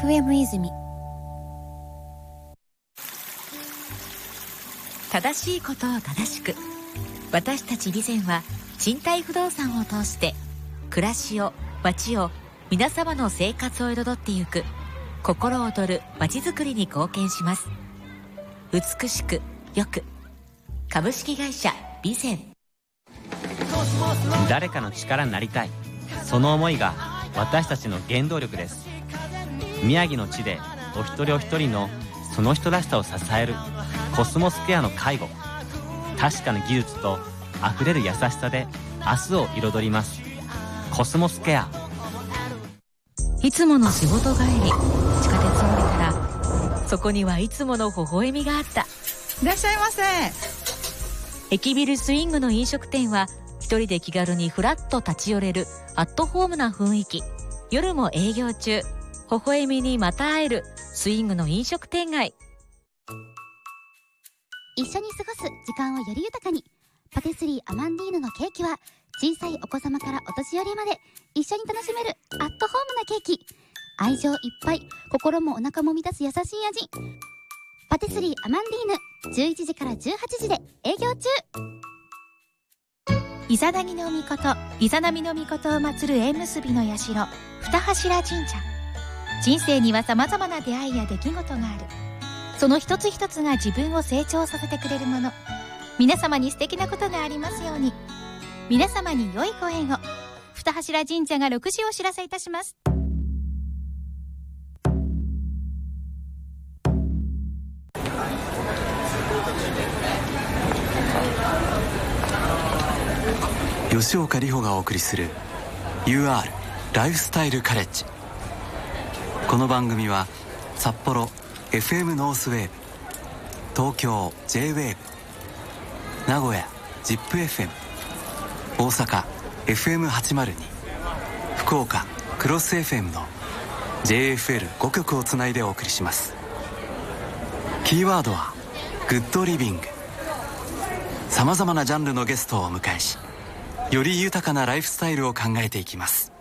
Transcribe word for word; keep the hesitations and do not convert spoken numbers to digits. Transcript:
エフエム 泉。 正しいことを正しく、私たち備前は賃貸不動産を通して暮らしを、街を、皆様の生活を彩ってゆく心躍る街づくりに貢献します。美しくよく、株式会社備前。 誰かの力になりたい、その思いが私たちの原動力です。宮城の地でお一人お一人のその人らしさを支えるコスモスケアの介護、確かな技術とあふれる優しさで明日を彩ります。コスモスケア。 いつもの仕事帰り、地下鉄を降りたらそこにはいつもの微笑みがあった。 いらっしゃいませ。 駅ビルスイングの飲食店は一人で気軽にフラッと立ち寄れるアットホームな雰囲気。夜も営業中、微笑みにまた会えるスイングの飲食店街。 一緒に過ごす時間をより豊かに。パティスリーアマンディーヌのケーキは小さいお子様からお年寄りまで一緒に楽しめるアットホームなケーキ。愛情いっぱい、心もお腹も満たす優しい味。パティスリーアマンディーヌ、じゅういちじからじゅうはちじで営業中。 イザナギの御事、イザナミの御事を祀る縁結びの社、二柱神社。人生には様々な出会いや出来事がある。その一つ一つが自分を成長させてくれるもの。皆様に素敵なことがありますように。皆様に良いご縁を。二柱神社がろくじをお知らせいたします。 吉岡里帆がお送りする ユーアール ライフスタイルカレッジ。この番組は札幌 エフエム ノースウェーブ、東京 ジェイウェーブ、名古屋 ジップエフエム、 大阪 エフエムはちまるに、 福岡クロス エフエム の ジェイエフエルご 局をつないでお送りします。キーワードはグッドリビング。さまざまなジャンルのゲストをお迎えし、より豊かなライフスタイルを考えていきます。